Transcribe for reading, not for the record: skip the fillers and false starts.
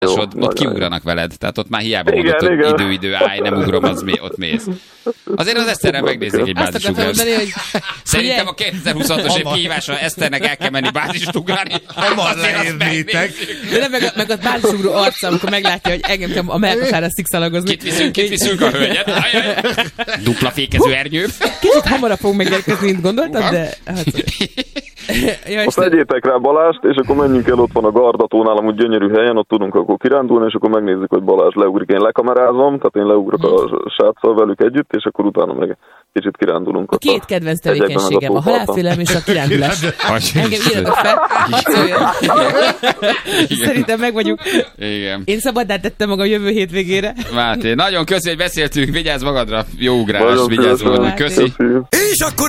Jó, ott kiugranak veled, tehát ott már hiába mondod, hogy idő, állj, nem ugrom, ott mész. Azért az Eszterrel megnézzük egy bázisugrás. Szerintem a 2026-os év kihívása Eszternek el kell menni bázist ugrani. Hamar leérnétek. De meg a bázisugró arca, amikor meglátja, hogy engem kell a melkasára szikszalagozni. Kit viszünk a hölgyet. Dupla fékező ernyő. Kicsit hamarabb fogunk megérkezni, mint gondoltam, de... Azt vegyétek rá Balást, és akkor menjünk el, ott van a Gardatónál, amúgy gyönyörű helyen, ott tudunk akkor kirándulni, és akkor megnézzük, hogy Balázs leugrik. Én lekamerázom, tehát én leugrok a sráccal velük együtt, és akkor utána meg kicsit kirándulunk. A két kedvenc tevékenységem, a halálfélelem és a kirándulás. Engem írjatok fel. Szerintem meg vagyunk. Igen. Én szabaddá tettem magam jövő hétvégére. Máté, nagyon köszi, hogy beszéltünk, vigyázz magadra, jó ugrás, vigyázz magadra, köszi. És akkor